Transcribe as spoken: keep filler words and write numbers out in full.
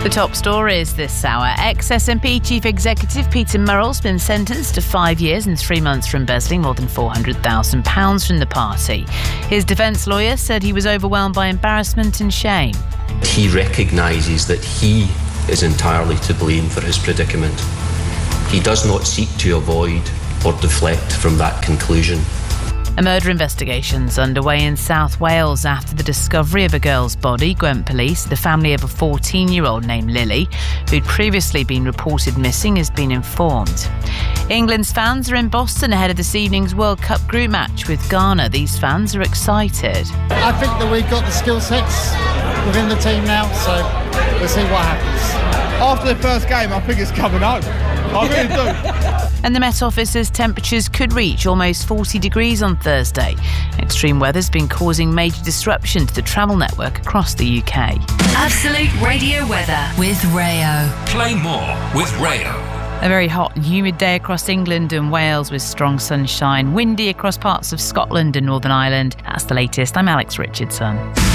The top stories this hour. Ex-S N P Chief Executive Peter Murrell's been sentenced to five years and three months for embezzling more than four hundred thousand pounds from the party. His defence lawyer said he was overwhelmed by embarrassment and shame. He recognises that he is entirely to blame for his predicament. He does not seek to avoid or deflect from that conclusion. A murder investigation's underway in South Wales after the discovery of a girl's body. Gwent Police, the family of a fourteen-year-old named Lily, who'd previously been reported missing, has been informed. England's fans are in Boston ahead of this evening's World Cup group match with Ghana. These fans are excited. I think that we've got the skill sets within the team now, so we'll see what happens. After the first game, I think it's coming home. I really do. And the Met Office says temperatures could reach almost forty degrees on Thursday. Extreme weather's been causing major disruption to the travel network across the U K. Absolute Radio weather with Rayo. Play more with Rayo. A very hot and humid day across England and Wales with strong sunshine. Windy across parts of Scotland and Northern Ireland. That's the latest. I'm Alex Richardson.